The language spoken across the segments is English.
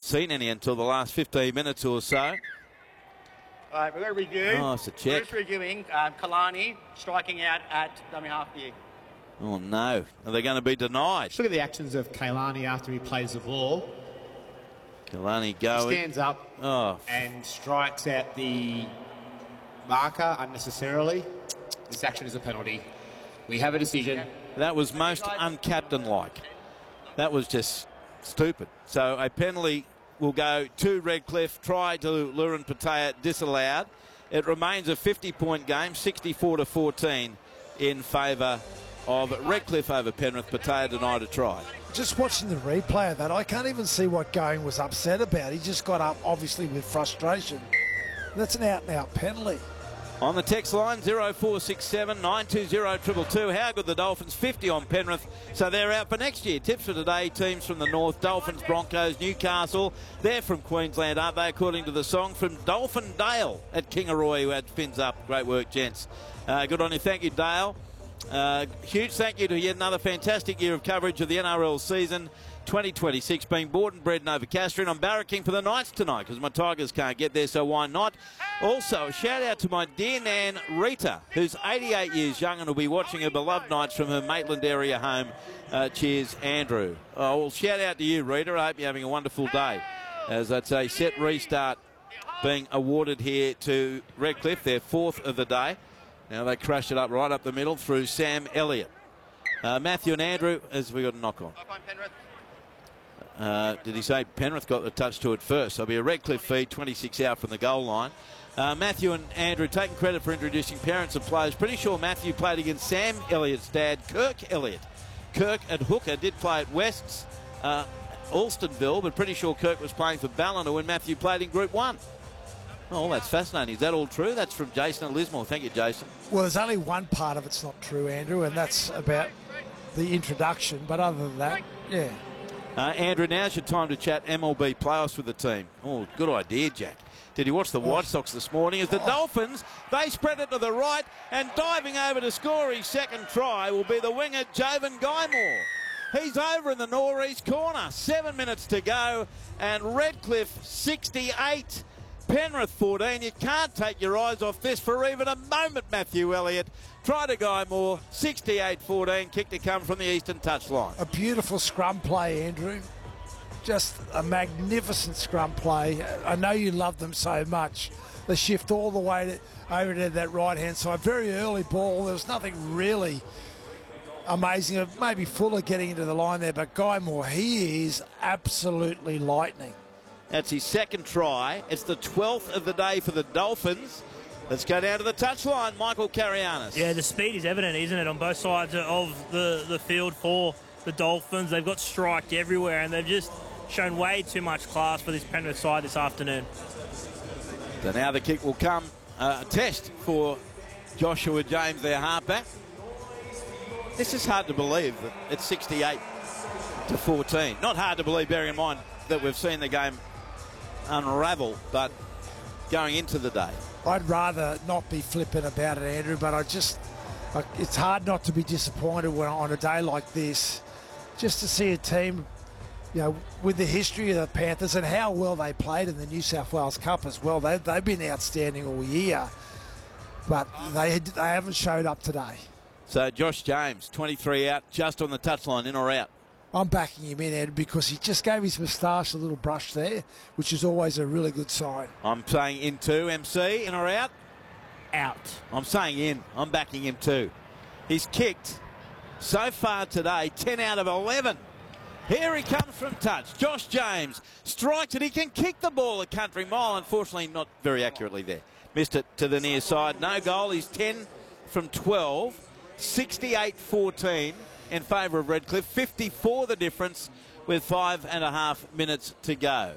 seen any until the last 15 minutes or so. All right, we're going to review. Oh, it's a check. Just reviewing Kalani striking out at dummy half the. Oh, no. Are they going to be denied? Look at the actions of Kalani after he plays the ball. Kalani going. He stands up and strikes out the marker unnecessarily. This action is a penalty. We have a decision. That was most uncaptain-like. That was just stupid. So a penalty will go to Redcliffe. Try to Lurin Patea disallowed. It remains a 50-point game, 64-14 in favour of Redcliffe over Penrith. Patea denied a try. Just watching the replay of that, I can't even see what Going was upset about. He just got up, obviously, with frustration. That's an out-and-out penalty. On the text line, 0467 920 222. How good the Dolphins? 50 on Penrith. So they're out for next year. Tips for today, teams from the north, Dolphins, Broncos, Newcastle. They're from Queensland, aren't they, according to the song? From Dolphin Dale at Kingaroy, who had fins up. Great work, gents. Good on you. Thank you, Dale. Huge thank you to yet another fantastic year of coverage of the NRL season 2026, being born and bred in Novocaster. I'm barracking for the Knights tonight because my Tigers can't get there, so why not? Also, a shout out to my dear Nan Rita, who's 88 years young and will be watching her beloved Knights from her Maitland area home. Cheers, Andrew. Well, shout out to you, Rita. I hope you're having a wonderful day. As that's a set restart being awarded here to Redcliffe, their fourth of the day. Now they crashed it up right up the middle through Sam Elliott. Matthew and Andrew, as we got a knock on. Did he say Penrith got the touch to it first? There'll be a Redcliffe feed, 26 out from the goal line. Matthew and Andrew taking credit for introducing parents and players. Pretty sure Matthew played against Sam Elliott's dad, Kirk Elliott. Kirk at hooker did play at West's Alstonville, but pretty sure Kirk was playing for Ballina when Matthew played in Group 1. Oh, that's fascinating. Is that all true? That's from Jason at Lismore. Thank you, Jason. Well, there's only one part of it's not true, Andrew, and that's about the introduction. But other than that, yeah. Andrew, now's your time to chat MLB playoffs with the team. Oh, good idea, Jack. Did you watch the White Sox this morning? As the Dolphins, they spread it to the right, and diving over to score his second try will be the winger, Jovan Guymore. He's over in the northeast corner. 7 minutes to go, and Redcliffe 68. Penrith 14. You can't take your eyes off this for even a moment, Matthew Elliott. Try to Guymore, 68-14, kick to come from the eastern touchline. A beautiful scrum play, Andrew. Just a magnificent scrum play. I know you love them so much. They shift all the way over to that right-hand side. Very early ball. There was nothing really amazing. Maybe Fuller getting into the line there, but Guymore, he is absolutely lightning. That's his second try. It's the 12th of the day for the Dolphins. Let's go down to the touchline, Michael Carianis. Yeah, the speed is evident, isn't it, on both sides of the field for the Dolphins. They've got strike everywhere, and they've just shown way too much class for this Penrith side this afternoon. So now the kick will come. A test for Joshua James, their halfback. This is hard to believe that it's 68-14. Not hard to believe, bearing in mind that we've seen the game unravel, but going into the day. I'd rather not be flippant about it, Andrew, but it's hard not to be disappointed when on a day like this, just to see a team, with the history of the Panthers and how well they played in the New South Wales Cup as well. They've been outstanding all year, but they haven't showed up today. So Josh James, 23 out, just on the touchline, in or out? I'm backing him in, Ed, because he just gave his moustache a little brush there, which is always a really good sign. I'm saying in too. MC, in or out? Out. I'm saying in. I'm backing him too. He's kicked so far today, 10 out of 11. Here he comes from touch. Josh James strikes it. He can kick the ball a country mile. Unfortunately, not very accurately there. Missed it to the near side. No goal. He's 10 from 12. 68-14. In favour of Redcliffe, 54 the difference with 5.5 minutes to go.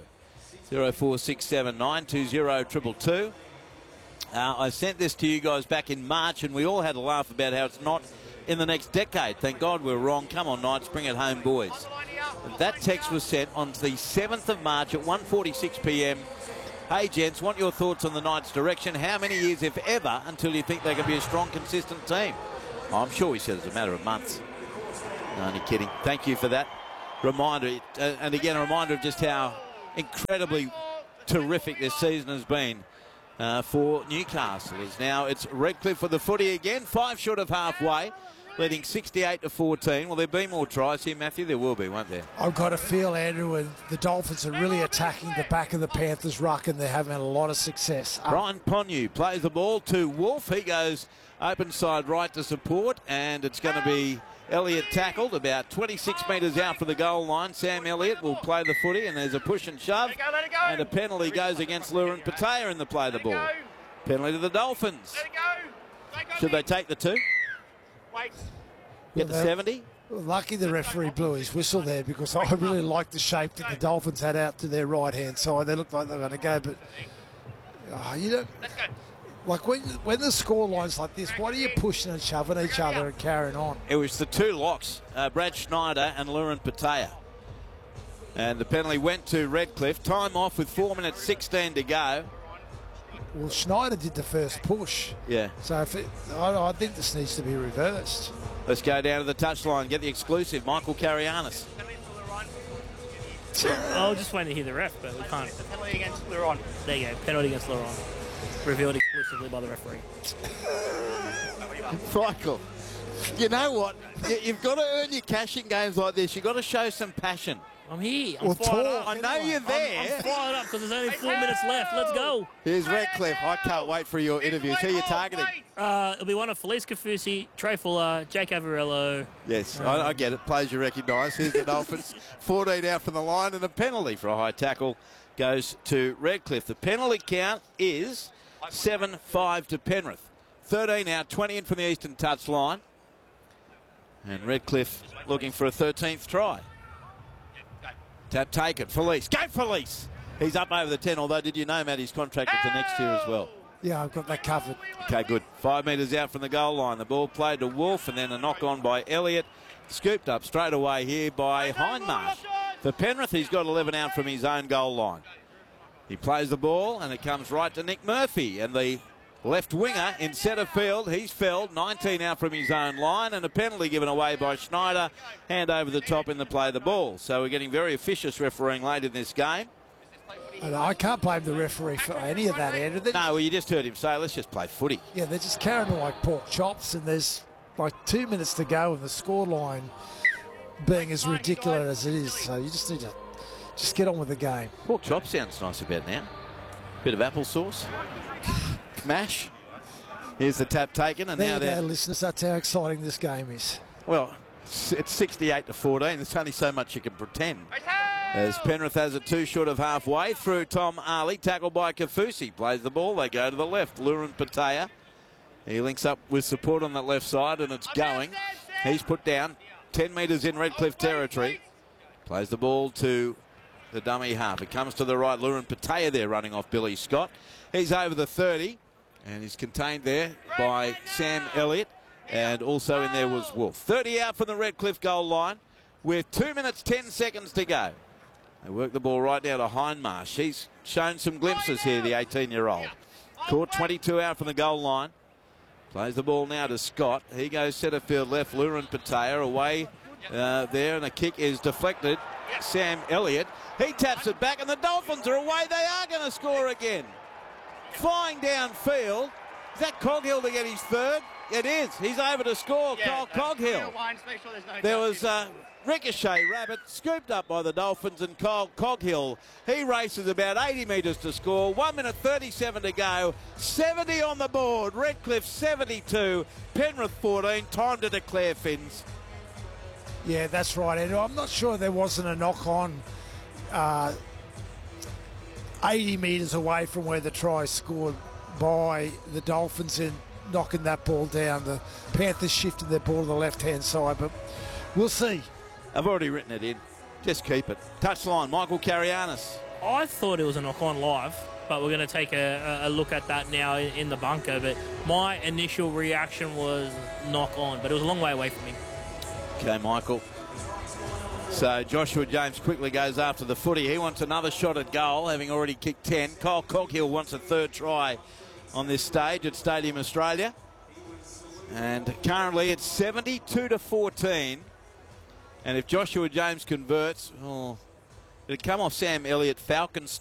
0467 920 222. I sent this to you guys back in March, and we all had a laugh about how it's not in the next decade. Thank God we're wrong. Come on, Knights, bring it home, boys. That text was sent on the 7th of March at 1:46 p.m. Hey, gents, want your thoughts on the Knights' direction? How many years, if ever, until you think they can be a strong, consistent team? I'm sure we said it's a matter of months. No, only kidding. Thank you for that reminder. And again, a reminder of just how incredibly terrific this season has been for Newcastle. Now it's Redcliffe with the footy again, 5 short of halfway, leading 68-14. Will there be more tries here, Matthew? There will be, won't there? I've got a feel, Andrew, and the Dolphins are really attacking the back of the Panthers' ruck, and they're having a lot of success. Brian Ponyu plays the ball to Wolf. He goes open side right to support, and it's going to be Elliott tackled about 26 metres out for the goal line. Sam Elliott will play the footy, and there's a push and shove, and a penalty goes against Lurin Patea in the play of the ball. Penalty to the Dolphins. Should they take the 2? Get the 70? Lucky the referee blew his whistle there, because I really liked the shape that the Dolphins had out to their right-hand side. They looked like they were going to go, but you don't... Like when the score line's like this, why are you pushing and shoving each other and carrying on? It was the 2 locks, Brad Schneider and Lurin Patea. And the penalty went to Redcliffe. Time off with 4 minutes 16 to go. Well, Schneider did the first push. Yeah. So I think this needs to be reversed. Let's go down to the touchline, get the exclusive. Michael Carianis. I was just waiting to hear the ref, but we can't. Penalty against Luron. There you go, penalty against Luron. Revealed exclusively by the referee. Michael, you know what? You've got to earn your cash in games like this. You've got to show some passion. I'm here. I'm Well, fired up. I know you're there. I'm fired up because there's only 4 minutes left. Let's go. Here's Redcliffe. I can't wait for your interviews. Who are you targeting? It'll be one of Felice Kafusi, Trey Fuller, Jake Avarello. Yes, I get it. Players you recognise. Here's the Dolphins. 14 out from the line, and a penalty for a high tackle goes to Redcliffe. The penalty count is 7-5 to Penrith. 13 out, 20 in from the eastern touchline. And Redcliffe looking for a 13th try. Tap taken. Felice. Go Felice! He's up over the 10, although did you know, Matt, he's contracted to next year as well. Yeah, I've got that covered. Okay, good. 5 metres out from the goal line. The ball played to Wolf, and then a knock on by Elliott. Scooped up straight away here by Hindmarsh. For Penrith, he's got 11 out from his own goal line. He plays the ball, and it comes right to Nick Murphy. And the left winger in centre field, he's felled, 19 out from his own line, and a penalty given away by Schneider. Hand over the top in the play of the ball. So we're getting very officious refereeing late in this game. And I can't blame the referee for any of that, Andrew. No, well, you just heard him say, let's just play footy. Yeah, they're just carrying on like pork chops, and there's like 2 minutes to go, and the scoreline being as ridiculous as it is. So you just need to just get on with the game. Pork chop sounds nice about now. Bit of applesauce. Mash. Here's the tap taken, and now There you go, they're... listeners. That's how exciting this game is. Well, it's 68-14. There's only so much you can pretend. As Penrith has it 2 short of halfway through Tom Ali, tackled by Kafusi. Plays the ball, they go to the left. Lurin Patea. He links up with support on that left side, and it's going. He's put down 10 metres in Redcliffe territory. Plays the ball to the dummy half. It comes to the right. Lurin Patea there running off Billy Scott. He's over the 30, and he's contained there by Sam Elliott. And also in there was Wolf. 30 out from the Redcliffe goal line with 2 minutes 10 seconds to go. They work the ball right now to Hindmarsh. He's shown some glimpses here, the 18-year-old. Caught 22 out from the goal line. Plays the ball now to Scott. He goes centre field left. Lurin Patea away there, and the kick is deflected. Sam Elliott. He taps it back, and the Dolphins are away. They are going to score again. Flying downfield. Is that Coghill to get his third? It is. He's over to score. Kyle Coghill. There was ricochet rabbit scooped up by the Dolphins, and Kyle Coghill, he races about 80 metres to score. 1 minute 37 to go. 70 on the board. Redcliffe 72. Penrith 14. Time to declare fins. Yeah, that's right, Andrew. I'm not sure there wasn't a knock on 80 metres away from where the try scored by the Dolphins in knocking that ball down. The Panthers shifted their ball to the left-hand side, but we'll see. I've already written it in. Just keep it. Touchline, Michael Carianis. I thought it was a knock-on live, but we're going to take a look at that now in the bunker. But my initial reaction was knock-on, but it was a long way away from me. Okay, Michael. So Joshua James quickly goes after the footy. He wants another shot at goal, having already kicked 10. Kyle Coghill wants a third try on this stage at Stadium Australia. And currently it's 72-14. And if Joshua James converts, It'd come off Sam Elliott, Falcon style.